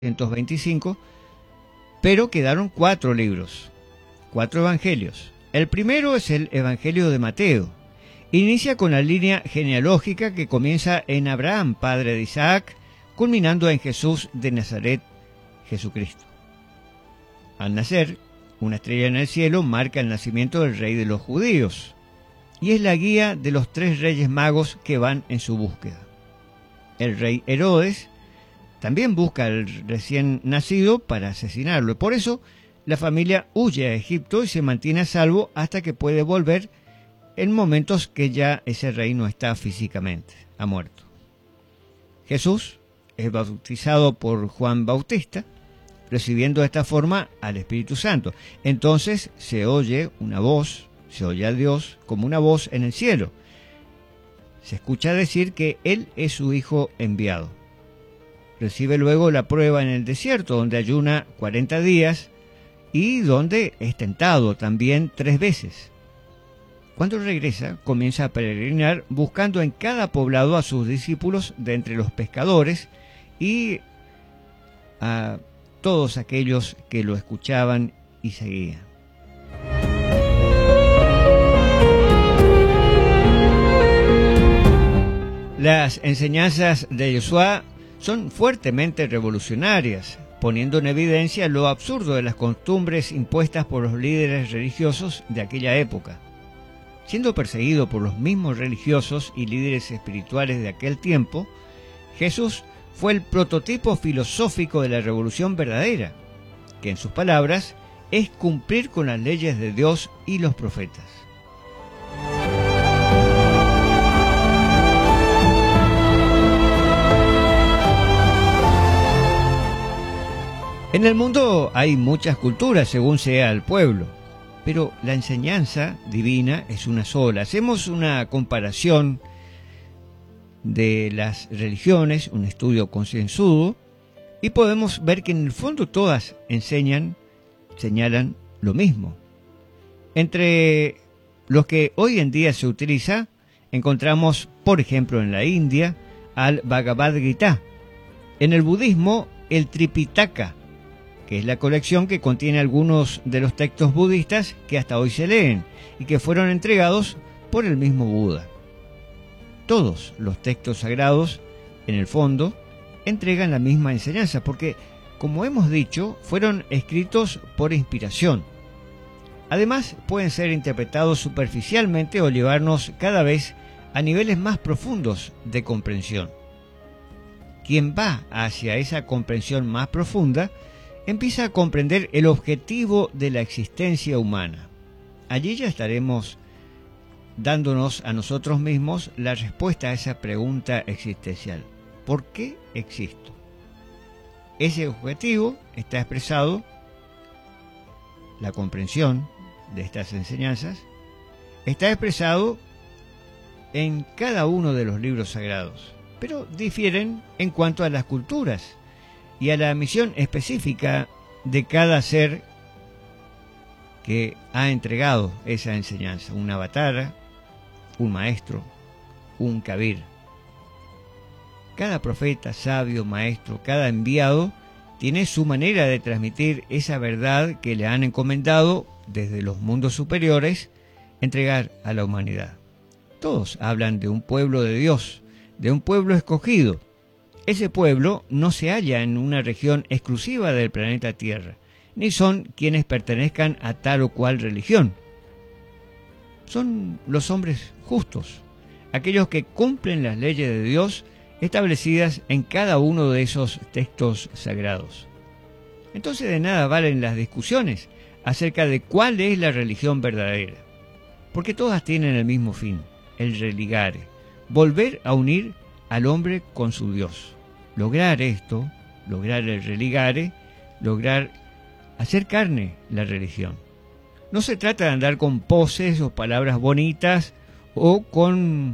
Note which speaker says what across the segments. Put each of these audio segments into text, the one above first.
Speaker 1: 125, pero quedaron 4 libros, 4 evangelios. El primero es el Evangelio de Mateo. Inicia con la línea genealógica que comienza en Abraham, padre de Isaac, culminando en Jesús de Nazaret, Jesucristo. Al nacer, una estrella en el cielo marca el nacimiento del rey de los judíos, y es la guía de los 3 reyes magos que van en su búsqueda. El rey Herodes también busca al recién nacido para asesinarlo. Por eso, la familia huye a Egipto y se mantiene a salvo hasta que puede volver en momentos que ya ese rey no está físicamente, ha muerto. Jesús es bautizado por Juan Bautista, recibiendo de esta forma al Espíritu Santo. Entonces se oye una voz, se oye a Dios como una voz en el cielo. Se escucha decir que Él es su Hijo enviado. Recibe luego la prueba en el desierto, donde ayuna 40 días y donde es tentado también 3 veces. Cuando regresa, comienza a peregrinar buscando en cada poblado a sus discípulos de entre los pescadores y a todos aquellos que lo escuchaban y seguían. Las enseñanzas de Yoshua son fuertemente revolucionarias, poniendo en evidencia lo absurdo de las costumbres impuestas por los líderes religiosos de aquella época. Siendo perseguido por los mismos religiosos y líderes espirituales de aquel tiempo, Jesús fue el prototipo filosófico de la revolución verdadera, que en sus palabras es cumplir con las leyes de Dios y los profetas. En el mundo hay muchas culturas según sea el pueblo, pero la enseñanza divina es una sola. Hacemos una comparación de las religiones, un estudio concienzudo, y podemos ver que en el fondo todas señalan lo mismo. Entre los que hoy en día se utiliza, encontramos, por ejemplo, en la India, al Bhagavad Gita. En el budismo, el Tripitaka, que es la colección que contiene algunos de los textos budistas que hasta hoy se leen y que fueron entregados por el mismo Buda. Todos los textos sagrados, en el fondo, entregan la misma enseñanza, porque, como hemos dicho, fueron escritos por inspiración. Además, pueden ser interpretados superficialmente o llevarnos cada vez a niveles más profundos de comprensión. Quien va hacia esa comprensión más profunda empieza a comprender el objetivo de la existencia humana. Allí ya estaremos dándonos a nosotros mismos la respuesta a esa pregunta existencial. ¿Por qué existo? Ese objetivo está expresado, la comprensión de estas enseñanzas, está expresado en cada uno de los libros sagrados, pero difieren en cuanto a las culturas y a la misión específica de cada ser que ha entregado esa enseñanza, un avatara, un maestro, un kabir. Cada profeta, sabio, maestro, cada enviado tiene su manera de transmitir esa verdad que le han encomendado desde los mundos superiores entregar a la humanidad. Todos hablan de un pueblo de Dios, de un pueblo escogido. Ese pueblo no se halla en una región exclusiva del planeta Tierra, ni son quienes pertenezcan a tal o cual religión. Son los hombres justos, aquellos que cumplen las leyes de Dios establecidas en cada uno de esos textos sagrados. Entonces de nada valen las discusiones acerca de cuál es la religión verdadera, porque todas tienen el mismo fin, el religare, volver a unir al hombre con su Dios. Lograr esto, lograr el religare, lograr hacer carne la religión. No se trata de andar con poses o palabras bonitas o con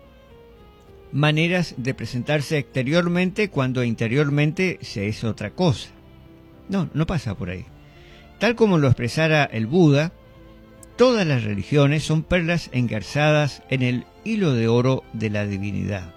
Speaker 1: maneras de presentarse exteriormente cuando interiormente se es otra cosa. No pasa por ahí. Tal como lo expresara el Buda, todas las religiones son perlas engarzadas en el hilo de oro de la divinidad.